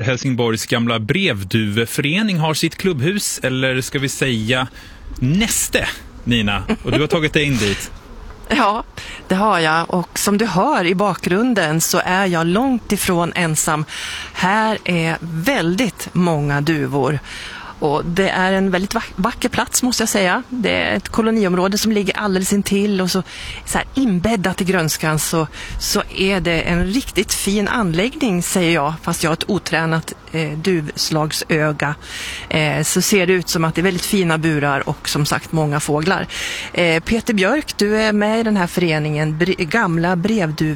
Helsingborgs gamla brevduveförening har sitt klubbhus, eller ska vi säga näste, Nina. Och du har tagit dig in dit. Ja, det har jag, och som du hör i bakgrunden så är jag långt ifrån ensam. Här är väldigt många duvor. Och det är en väldigt vacker plats, måste jag säga. Det är ett koloniområde som ligger alldeles intill, och så här inbäddat i grönskan så är det en riktigt fin anläggning, säger jag. Fast jag har ett otränat duvslagsöga, så ser det ut som att det är väldigt fina burar och som sagt många fåglar. Peter Björk, du är med i den här föreningen, gamla brevduv